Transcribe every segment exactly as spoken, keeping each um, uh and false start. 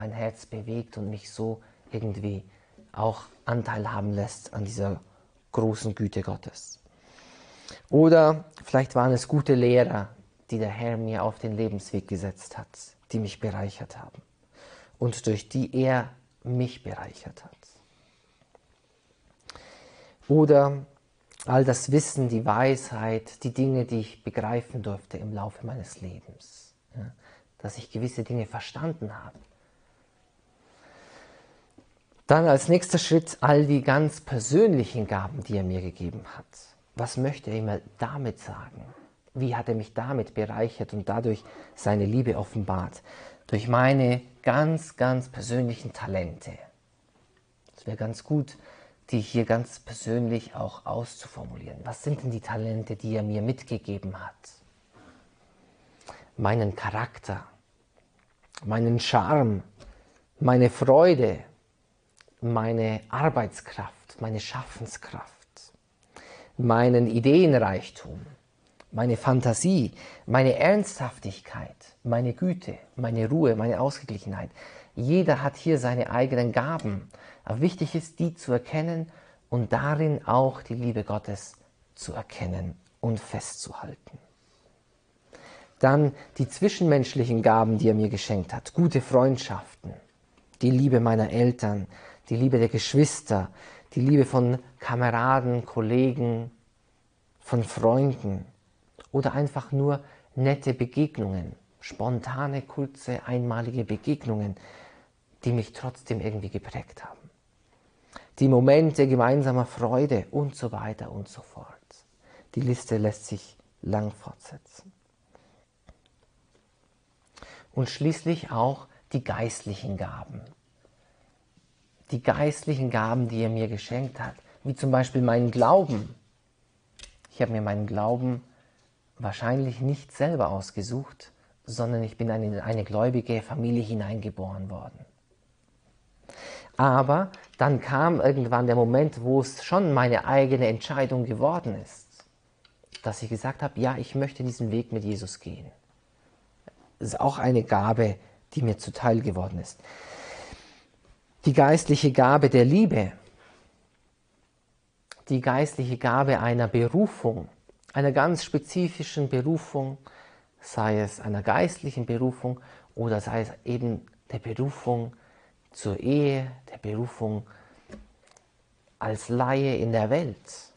mein Herz bewegt und mich so irgendwie auch Anteil haben lässt an dieser großen Güte Gottes. Oder vielleicht waren es gute Lehrer, die der Herr mir auf den Lebensweg gesetzt hat, die mich bereichert haben und durch die er mich bereichert hat. Oder all das Wissen, die Weisheit, die Dinge, die ich begreifen durfte im Laufe meines Lebens. Ja, dass ich gewisse Dinge verstanden habe. Dann als nächster Schritt all die ganz persönlichen Gaben, die er mir gegeben hat. Was möchte er mir damit sagen? Wie hat er mich damit bereichert und dadurch seine Liebe offenbart? Durch meine ganz, ganz persönlichen Talente. Es wäre ganz gut, die hier ganz persönlich auch auszuformulieren. Was sind denn die Talente, die er mir mitgegeben hat? Meinen Charakter, meinen Charme, meine Freude, meine Arbeitskraft, meine Schaffenskraft, meinen Ideenreichtum, meine Fantasie, meine Ernsthaftigkeit, meine Güte, meine Ruhe, meine Ausgeglichenheit. Jeder hat hier seine eigenen Gaben. Aber wichtig ist, die zu erkennen und darin auch die Liebe Gottes zu erkennen und festzuhalten. Dann die zwischenmenschlichen Gaben, die er mir geschenkt hat. Gute Freundschaften, die Liebe meiner Eltern, die Liebe der Geschwister, die Liebe von Kameraden, Kollegen, von Freunden oder einfach nur nette Begegnungen, spontane, kurze, einmalige Begegnungen, die mich trotzdem irgendwie geprägt haben. Die Momente gemeinsamer Freude und so weiter und so fort. Die Liste lässt sich lang fortsetzen. Und schließlich auch die geistlichen Gaben. Die geistlichen Gaben, die er mir geschenkt hat, wie zum Beispiel meinen Glauben. Ich habe mir meinen Glauben wahrscheinlich nicht selber ausgesucht, sondern ich bin in eine gläubige Familie hineingeboren worden. Aber dann kam irgendwann der Moment, wo es schon meine eigene Entscheidung geworden ist, dass ich gesagt habe, ja, ich möchte diesen Weg mit Jesus gehen. Das ist auch eine Gabe, die mir zuteil geworden ist. Die geistliche Gabe der Liebe, die geistliche Gabe einer Berufung, einer ganz spezifischen Berufung, sei es einer geistlichen Berufung oder sei es eben der Berufung zur Ehe, der Berufung als Laie in der Welt.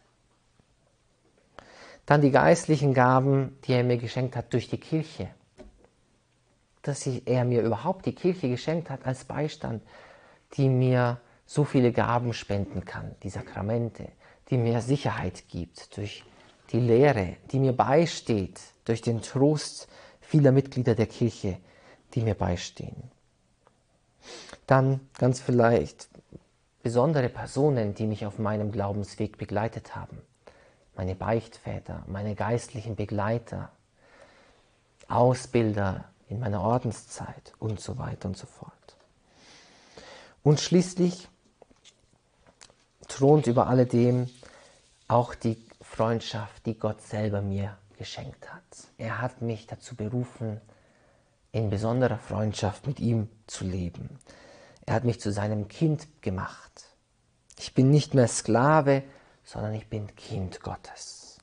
Dann die geistlichen Gaben, die er mir geschenkt hat durch die Kirche. Dass er mir überhaupt die Kirche geschenkt hat als Beistand, die mir so viele Gaben spenden kann, die Sakramente, die mir Sicherheit gibt durch die Lehre, die mir beisteht durch den Trost vieler Mitglieder der Kirche, die mir beistehen. Dann ganz vielleicht besondere Personen, die mich auf meinem Glaubensweg begleitet haben. Meine Beichtväter, meine geistlichen Begleiter, Ausbilder in meiner Ordenszeit und so weiter und so fort. Und schließlich thront über alledem auch die Freundschaft, die Gott selber mir geschenkt hat. Er hat mich dazu berufen, in besonderer Freundschaft mit ihm zu leben. Er hat mich zu seinem Kind gemacht. Ich bin nicht mehr Sklave, sondern ich bin Kind Gottes.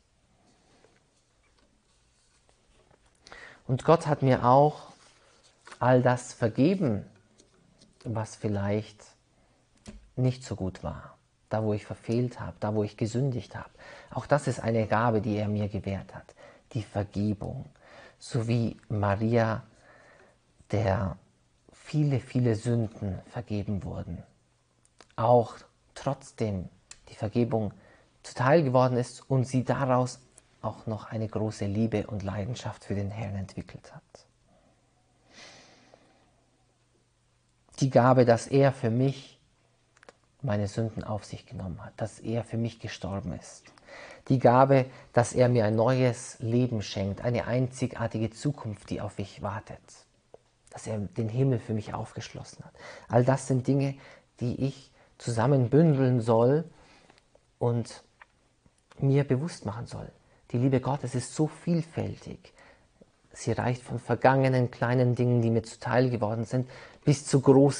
Und Gott hat mir auch all das vergeben, was vielleicht nicht so gut war. Da, wo ich verfehlt habe, da, wo ich gesündigt habe. Auch das ist eine Gabe, die er mir gewährt hat. Die Vergebung. So wie Maria, der viele, viele Sünden vergeben wurden. Auch trotzdem die Vergebung zuteil geworden ist und sie daraus auch noch eine große Liebe und Leidenschaft für den Herrn entwickelt hat. Die Gabe, dass er für mich meine Sünden auf sich genommen hat, dass er für mich gestorben ist. Die Gabe, dass er mir ein neues Leben schenkt, eine einzigartige Zukunft, die auf mich wartet. Dass er den Himmel für mich aufgeschlossen hat. All das sind Dinge, die ich zusammenbündeln soll und mir bewusst machen soll. Die Liebe Gottes ist so vielfältig. Sie reicht von vergangenen kleinen Dingen, die mir zuteil geworden sind, bist zu groß